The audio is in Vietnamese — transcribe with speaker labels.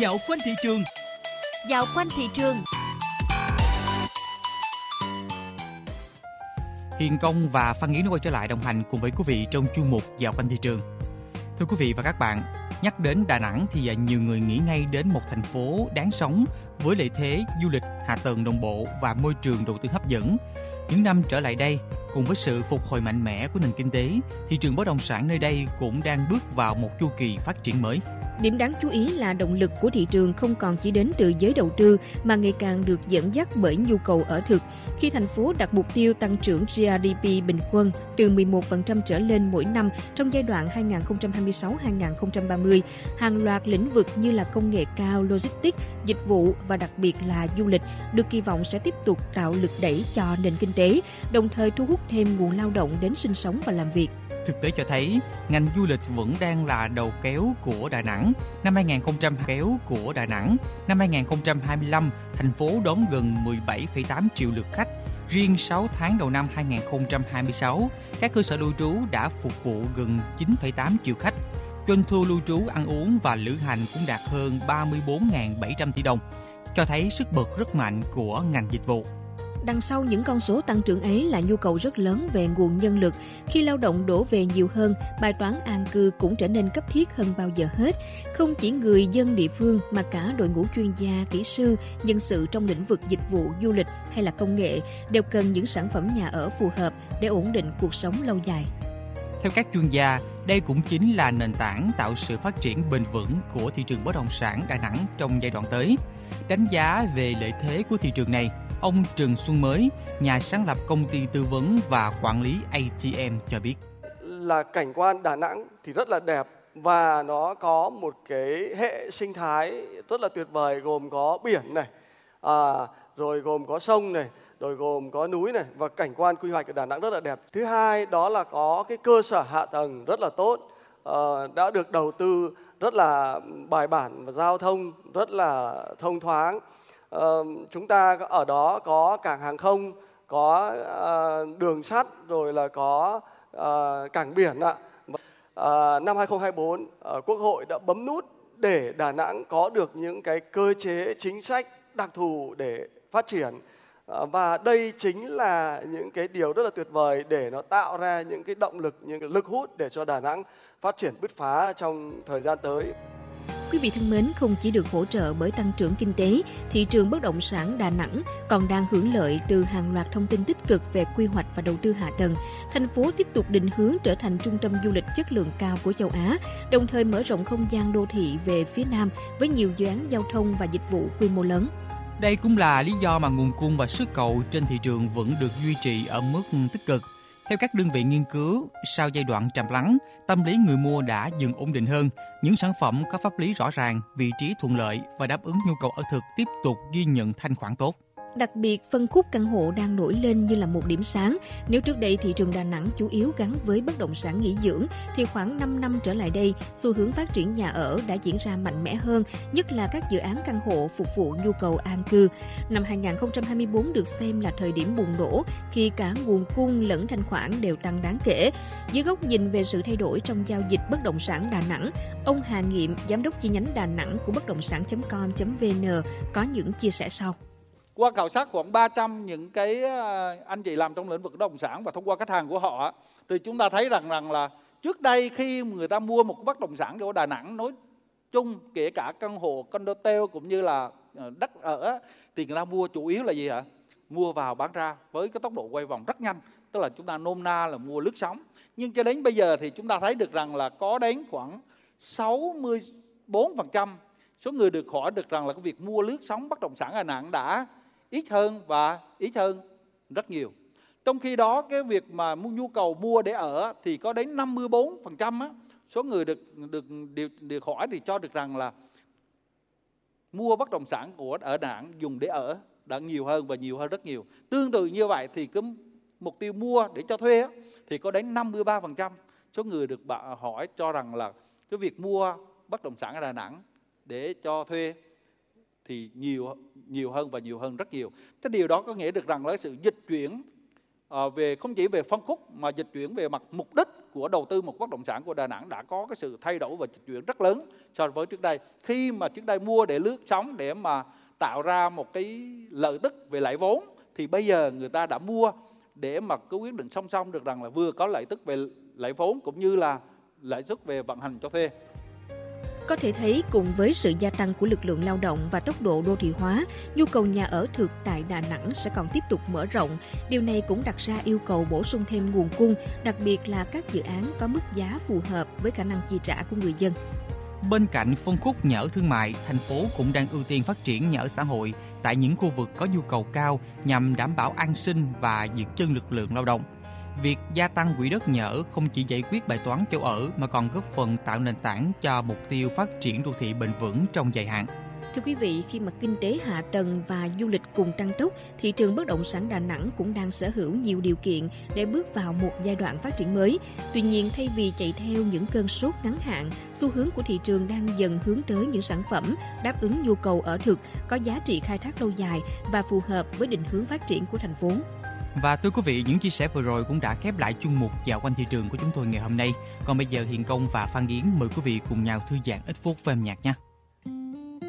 Speaker 1: Dạo quanh thị trường.
Speaker 2: Dạo quanh thị trường.
Speaker 1: Hiền Công và Phan Yến đã quay trở lại đồng hành cùng với quý vị trong chuyên mục Dạo quanh thị trường. Thưa quý vị và các bạn, nhắc đến Đà Nẵng thì nhiều người nghĩ ngay đến một thành phố đáng sống với lợi thế du lịch, hạ tầng đồng bộ và môi trường đầu tư hấp dẫn. Những năm trở lại đây, cùng với sự phục hồi mạnh mẽ của nền kinh tế, thị trường bất động sản nơi đây cũng đang bước vào một chu kỳ phát triển mới.
Speaker 2: Điểm đáng chú ý là động lực của thị trường không còn chỉ đến từ giới đầu tư mà ngày càng được dẫn dắt bởi nhu cầu ở thực. Khi thành phố đặt mục tiêu tăng trưởng GDP bình quân từ 11% trở lên mỗi năm trong giai đoạn 2026-2030, hàng loạt lĩnh vực như là công nghệ cao, logistics, dịch vụ và đặc biệt là du lịch được kỳ vọng sẽ tiếp tục tạo lực đẩy cho nền kinh tế, đồng thời thu hút thêm nguồn lao động đến sinh sống và làm việc.
Speaker 1: Thực tế cho thấy, ngành du lịch vẫn đang là đầu kéo của Đà Nẵng. Năm 2025, thành phố đón gần 17,8 triệu lượt khách. Riêng 6 tháng đầu năm 2026, các cơ sở lưu trú đã phục vụ gần 9,8 triệu khách. Doanh thu lưu trú, ăn uống và lữ hành cũng đạt hơn 34.700 tỷ đồng, cho thấy sức bật rất mạnh của ngành dịch vụ.
Speaker 2: Đằng sau những con số tăng trưởng ấy là nhu cầu rất lớn về nguồn nhân lực. Khi lao động đổ về nhiều hơn, bài toán an cư cũng trở nên cấp thiết hơn bao giờ hết. Không chỉ người dân địa phương mà cả đội ngũ chuyên gia, kỹ sư, nhân sự trong lĩnh vực dịch vụ, du lịch hay là công nghệ đều cần những sản phẩm nhà ở phù hợp để ổn định cuộc sống lâu dài.
Speaker 1: Theo các chuyên gia, đây cũng chính là nền tảng tạo sự phát triển bền vững của thị trường bất động sản Đà Nẵng trong giai đoạn tới. Đánh giá về lợi thế của thị trường này, ông Trần Xuân Mới, nhà sáng lập công ty tư vấn và quản lý ATM cho biết.
Speaker 3: Là cảnh quan Đà Nẵng thì rất là đẹp và nó có một cái hệ sinh thái rất là tuyệt vời, gồm có biển này, rồi gồm có sông này, rồi gồm có núi này, và cảnh quan quy hoạch của Đà Nẵng rất là đẹp. Thứ hai đó là có cái cơ sở hạ tầng rất là tốt, đã được đầu tư rất là bài bản và giao thông rất là thông thoáng. Chúng ta ở đó có cảng hàng không, có đường sắt, rồi là có cảng biển ạ. Năm 2024, Quốc hội đã bấm nút để Đà Nẵng có được những cái cơ chế chính sách đặc thù để phát triển. Và đây chính là những cái điều rất là tuyệt vời để nó tạo ra những cái động lực, những cái lực hút để cho Đà Nẵng phát triển bứt phá trong thời gian tới.
Speaker 2: Quý vị thân mến, không chỉ được hỗ trợ bởi tăng trưởng kinh tế, thị trường bất động sản Đà Nẵng còn đang hưởng lợi từ hàng loạt thông tin tích cực về quy hoạch và đầu tư hạ tầng. Thành phố tiếp tục định hướng trở thành trung tâm du lịch chất lượng cao của châu Á, đồng thời mở rộng không gian đô thị về phía Nam với nhiều dự án giao thông và dịch vụ quy mô lớn.
Speaker 1: Đây cũng là lý do mà nguồn cung và sức cầu trên thị trường vẫn được duy trì ở mức tích cực. Theo các đơn vị nghiên cứu, sau giai đoạn trầm lắng, tâm lý người mua đã dần ổn định hơn. Những sản phẩm có pháp lý rõ ràng, vị trí thuận lợi và đáp ứng nhu cầu ở thực tiếp tục ghi nhận thanh khoản tốt.
Speaker 2: Đặc biệt, phân khúc căn hộ đang nổi lên như là một điểm sáng. Nếu trước đây thị trường Đà Nẵng chủ yếu gắn với bất động sản nghỉ dưỡng, thì khoảng 5 năm trở lại đây, xu hướng phát triển nhà ở đã diễn ra mạnh mẽ hơn, nhất là các dự án căn hộ phục vụ nhu cầu an cư. Năm 2024 được xem là thời điểm bùng nổ, khi cả nguồn cung lẫn thanh khoản đều tăng đáng kể. Dưới góc nhìn về sự thay đổi trong giao dịch bất động sản Đà Nẵng, ông Hà Nghiệm, giám đốc chi nhánh Đà Nẵng của bất động sản.com.vn có những chia sẻ sau.
Speaker 4: Qua khảo sát khoảng 300 những cái anh chị làm trong lĩnh vực bất động sản và thông qua khách hàng của họ, thì chúng ta thấy rằng là trước đây khi người ta mua một bất động sản ở Đà Nẵng nói chung, kể cả căn hộ, condotel cũng như là đất ở, thì người ta mua chủ yếu là gì hả? Mua vào bán ra với cái tốc độ quay vòng rất nhanh, tức là chúng ta nôm na là mua lướt sóng. Nhưng cho đến bây giờ thì chúng ta thấy được rằng là có đến khoảng 64% số người được hỏi được rằng là cái việc mua lướt sóng bất động sản Đà Nẵng đã ít hơn rất nhiều. Trong khi đó cái việc mà nhu cầu mua để ở thì có đến 54% số người được hỏi thì cho được rằng là mua bất động sản ở Đà Nẵng dùng để ở đã nhiều hơn và nhiều hơn rất nhiều. Tương tự như vậy thì cái mục tiêu mua để cho thuê thì có đến 53% số người được hỏi cho rằng là cái việc mua bất động sản ở Đà Nẵng để cho thuê thì nhiều hơn và nhiều hơn rất nhiều. Cái điều đó có nghĩa được rằng là sự dịch chuyển về không chỉ về phân khúc mà dịch chuyển về mặt mục đích của đầu tư một bất động sản của Đà Nẵng đã có cái sự thay đổi và chuyển rất lớn so với trước đây. Khi mà trước đây mua để lướt sóng, để mà tạo ra một cái lợi tức về lãi vốn, thì bây giờ người ta đã mua để mà có quyết định song song được rằng là vừa có lợi tức về lãi vốn cũng như là lãi suất về vận hành cho thuê.
Speaker 2: Có thể thấy cùng với sự gia tăng của lực lượng lao động và tốc độ đô thị hóa, nhu cầu nhà ở thực tại Đà Nẵng sẽ còn tiếp tục mở rộng. Điều này cũng đặt ra yêu cầu bổ sung thêm nguồn cung, đặc biệt là các dự án có mức giá phù hợp với khả năng chi trả của người dân.
Speaker 1: Bên cạnh phân khúc nhà ở thương mại, thành phố cũng đang ưu tiên phát triển nhà ở xã hội tại những khu vực có nhu cầu cao nhằm đảm bảo an sinh và giữ chân lực lượng lao động. Việc gia tăng quỹ đất nhà ở không chỉ giải quyết bài toán chỗ ở mà còn góp phần tạo nền tảng cho mục tiêu phát triển đô thị bền vững trong dài hạn.
Speaker 2: Thưa quý vị, khi mà kinh tế hạ tầng và du lịch cùng tăng tốc, thị trường bất động sản Đà Nẵng cũng đang sở hữu nhiều điều kiện để bước vào một giai đoạn phát triển mới. Tuy nhiên, thay vì chạy theo những cơn sốt ngắn hạn, xu hướng của thị trường đang dần hướng tới những sản phẩm đáp ứng nhu cầu ở thực, có giá trị khai thác lâu dài và phù hợp với định hướng phát triển của thành phố.
Speaker 1: Và thưa quý vị, những chia sẻ vừa rồi cũng đã khép lại chuyên mục Dạo quanh thị trường của chúng tôi ngày hôm nay. Còn bây giờ Hiền Công và Phan Yến mời quý vị cùng nhau thư giãn ít phút với âm nhạc nha.